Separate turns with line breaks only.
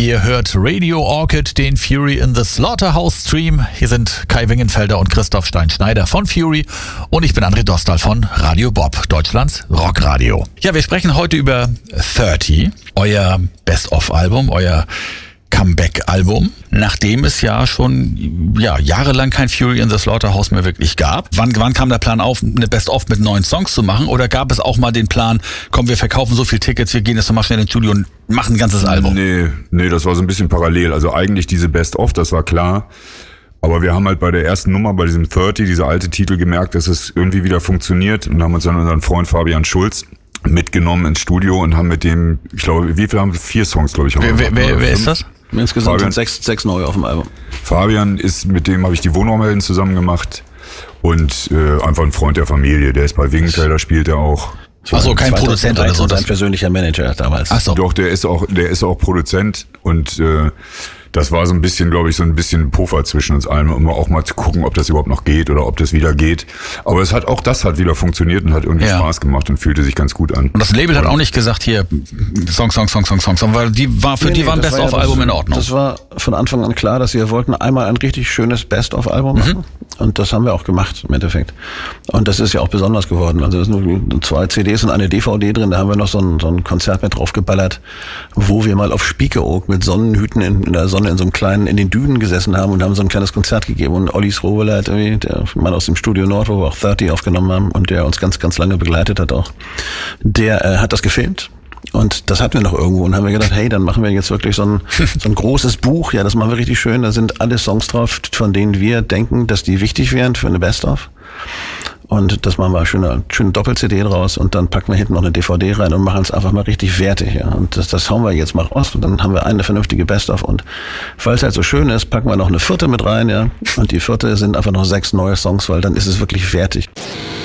Ihr hört Radio Orchid, den Fury in the Slaughterhouse Stream. Hier sind Kai Wingenfelder und Christoph Stein-Schneider von Fury und ich bin André Dostal von Radio Bob, Deutschlands Rockradio. Ja, wir sprechen heute über 30, euer Best-of-Album, euer Comeback-Album, nachdem es ja schon jahrelang kein Fury in the Slaughterhouse mehr wirklich gab. Wann kam der Plan auf, eine Best-of mit 9 Songs zu machen? Oder gab es auch mal den Plan, komm, wir verkaufen so viele Tickets, wir gehen jetzt nochmal schnell ins Studio und machen ein ganzes Album?
Nee, das war so ein bisschen parallel. Also eigentlich diese Best-of, das war klar. Aber wir haben halt bei der ersten Nummer, bei diesem 30, dieser alte Titel, gemerkt, dass es irgendwie wieder funktioniert und haben uns dann unseren Freund Fabian Schulz sind ins Studio und haben mit dem, ich glaube, wie viel haben wir? 4 Songs, glaube ich.
Wer ist das?
Insgesamt sind 6 neue auf dem Album.
Fabian ist, mit dem habe ich die Wohnraumhelden zusammen gemacht und einfach ein Freund der Familie, der ist bei Wingenfelder, spielt er auch.
Achso, kein Produzent oder so.
Sein persönlicher Manager damals.
Ach so. Doch, der ist auch Produzent und das war so ein bisschen, glaube ich, so ein bisschen Puffer zwischen uns allen, um auch mal zu gucken, ob das überhaupt noch geht oder ob das wieder geht. Aber das hat wieder funktioniert und hat irgendwie Spaß gemacht und fühlte sich ganz gut an.
Und das Label hat auch nicht gesagt, hier, Song, weil die waren Best-of-Album in Ordnung.
Das war von Anfang an klar, dass wir wollten einmal ein richtig schönes Best-of-Album machen. Und das haben wir auch gemacht, im Endeffekt. Und das ist ja auch besonders geworden. Also es sind nur 2 CDs und eine DVD drin. Da haben wir noch so ein Konzert mit draufgeballert, wo wir mal auf Spiekeroog mit Sonnenhüten in der Sonne in so einem kleinen, in den Dünen gesessen haben und haben so ein kleines Konzert gegeben. Und Olli Sroveler, der Mann aus dem Studio Nord, wo wir auch 30 aufgenommen haben und der uns ganz, ganz lange begleitet hat auch, der hat das gefilmt. Und das hatten wir noch irgendwo und haben wir gedacht, hey, dann machen wir jetzt wirklich so ein großes Buch. Ja, das machen wir richtig schön. Da sind alle Songs drauf, von denen wir denken, dass die wichtig wären für eine Best-of. Und das machen wir schöne Doppel-CD draus und dann packen wir hinten noch eine DVD rein und machen es einfach mal richtig wertig. Ja. Und das hauen wir jetzt mal raus und dann haben wir eine vernünftige Best-of. Und weil es halt so schön ist, packen wir noch eine 4. mit rein. Ja. Und die 4. sind einfach noch 6 neue Songs, weil dann ist es wirklich fertig.